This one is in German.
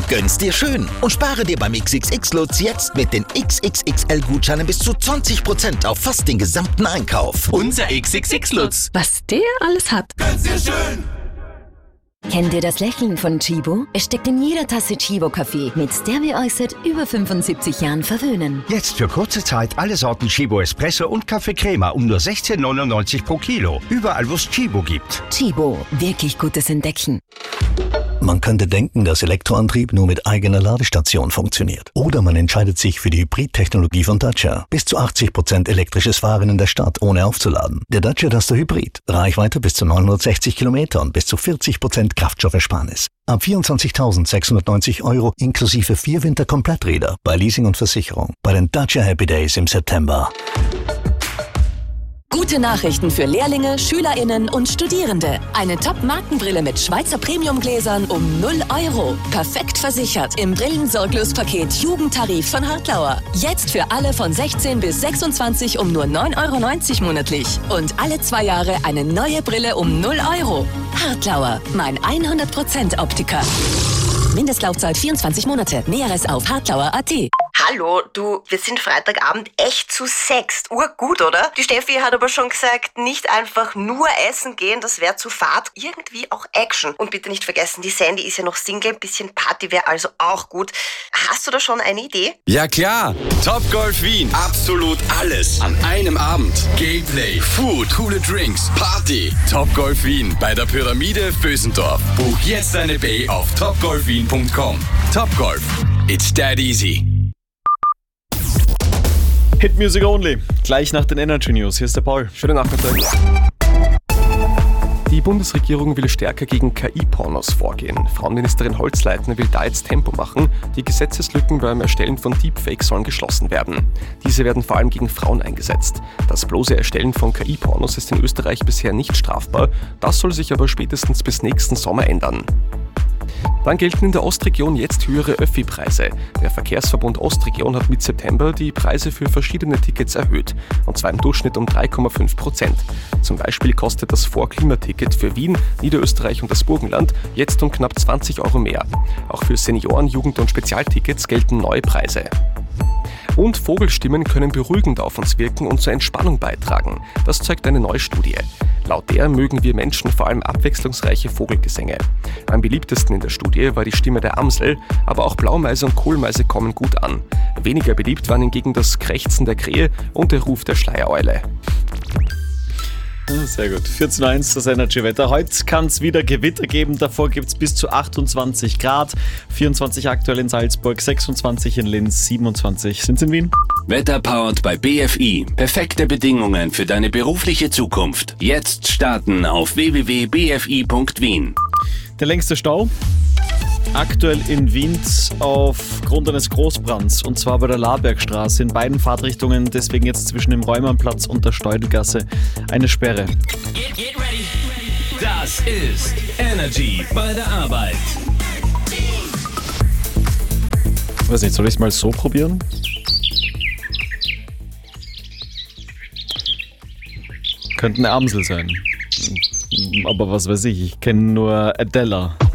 Gönn's dir schön und spare dir beim XXX-Lutz jetzt mit den XXXL-Gutscheinen bis zu 20% auf fast den gesamten Einkauf. Unser XXX-Lutz. Was der alles hat. Gönn's dir schön. Kennt ihr das Lächeln von Chibo? Es steckt in jeder Tasse Chibo-Kaffee, mit der wir euch seit über 75 Jahren verwöhnen. Jetzt für kurze Zeit alle Sorten Chibo Espresso und Kaffee Crema um nur 16,99 pro Kilo. Überall, wo es Chibo gibt. Chibo, wirklich gutes Entdecken. Man könnte denken, dass Elektroantrieb nur mit eigener Ladestation funktioniert. Oder man entscheidet sich für die Hybrid-Technologie von Dacia. Bis zu 80% elektrisches Fahren in der Stadt, ohne aufzuladen. Der Dacia Duster Hybrid. Reichweite bis zu 960 Kilometer und bis zu 40% Kraftstoffersparnis. Ab 24.690 € inklusive 4 Winterkompletträder bei Leasing und Versicherung. Bei den Dacia Happy Days im September. Gute Nachrichten für Lehrlinge, SchülerInnen und Studierende. Eine Top-Markenbrille mit Schweizer Premium-Gläsern um 0 €. Perfekt versichert im Brillensorglos-Paket Jugendtarif von Hartlauer. Jetzt für alle von 16 bis 26 um nur 9,90 € monatlich. Und alle 2 Jahre eine neue Brille um 0 €. Hartlauer, mein 100% Optiker. Mindestlaufzeit 24 Monate. Näheres auf hartlauer.at. Hallo, du, wir sind Freitagabend echt zu 6. Urgut, oder? Die Steffi hat aber schon gesagt, nicht einfach nur essen gehen, das wäre zu fad. Irgendwie auch Action. Und bitte nicht vergessen, die Sandy ist ja noch Single, ein bisschen Party wäre also auch gut. Hast du da schon eine Idee? Ja klar, Top Golf Wien. Absolut alles an einem Abend. Gameplay, Food, coole Drinks, Party. Top Golf Wien bei der Pyramide Bösendorf. Buch jetzt deine Bay auf topgolfwien.com. Top Golf, it's that easy. Hit Music Only. Gleich nach den Energy News. Hier ist der Paul. Schönen Nachmittag. Die Bundesregierung will stärker gegen KI-Pornos vorgehen. Frauenministerin Holzleitner will da jetzt Tempo machen. Die Gesetzeslücken beim Erstellen von Deepfakes sollen geschlossen werden. Diese werden vor allem gegen Frauen eingesetzt. Das bloße Erstellen von KI-Pornos ist in Österreich bisher nicht strafbar. Das soll sich aber spätestens bis nächsten Sommer ändern. Dann gelten in der Ostregion jetzt höhere Öffi-Preise. Der Verkehrsverbund Ostregion hat mit September die Preise für verschiedene Tickets erhöht, und zwar im Durchschnitt um 3,5%. Zum Beispiel kostet das Vorklimaticket für Wien, Niederösterreich und das Burgenland jetzt um knapp 20 € mehr. Auch für Senioren-, Jugend- und Spezialtickets gelten neue Preise. Und Vogelstimmen können beruhigend auf uns wirken und zur Entspannung beitragen. Das zeigt eine neue Studie. Laut der mögen wir Menschen vor allem abwechslungsreiche Vogelgesänge. Am beliebtesten in der Studie war die Stimme der Amsel, aber auch Blaumeise und Kohlmeise kommen gut an. Weniger beliebt waren hingegen das Krächzen der Krähe und der Ruf der Schleiereule. Sehr gut. 14:01 das Energy-Wetter. Heute kann es wieder Gewitter geben. Davor gibt es bis zu 28 Grad. 24 aktuell in Salzburg, 26 in Linz, 27 sind es in Wien. Wetter powered bei BFI. Perfekte Bedingungen für deine berufliche Zukunft. Jetzt starten auf www.bfi.wien. Der längste Stau aktuell in Wien aufgrund eines Großbrands, und zwar bei der Labergstraße in beiden Fahrtrichtungen, deswegen jetzt zwischen dem Räumannplatz und der Steudelgasse eine Sperre. Get ready. Das ist Energy bei der Arbeit. Weiß nicht, soll ich es mal so probieren? Könnte eine Amsel sein. Aber was weiß ich kenne nur Adela.